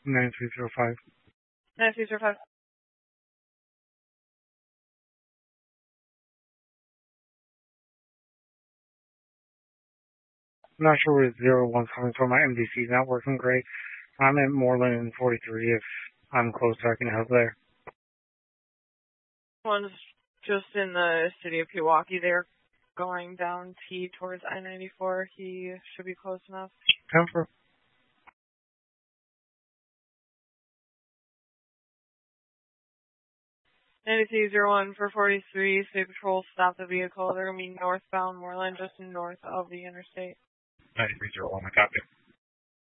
9305. 9305. I'm not sure where 01's coming from. My MDC's not working great. I'm at Moreland and 43 if I'm close, I can help there. One's just in the city of Pewaukee there, going down T towards I-94. He should be close enough. Confirm. 9301 for 43, State Patrol stopped the vehicle. They're going to be northbound Moreland, just north of the interstate. 9301, I copy.